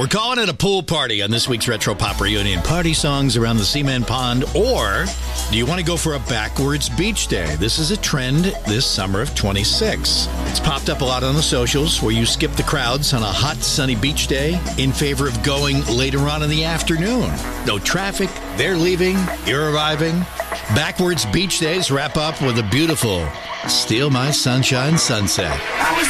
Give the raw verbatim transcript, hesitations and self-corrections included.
We're calling it a pool party on this week's Retro Pop Reunion. Party songs around the Seaman Pond, or do you want to go for a backwards beach day? This is a trend this summer of twenty-six. It's popped up a lot on the socials where you skip the crowds on a hot, sunny beach day in favor of going later on in the afternoon. No traffic, they're leaving, you're arriving. Backwards beach days wrap up with a beautiful Steal My Sunshine sunset. I was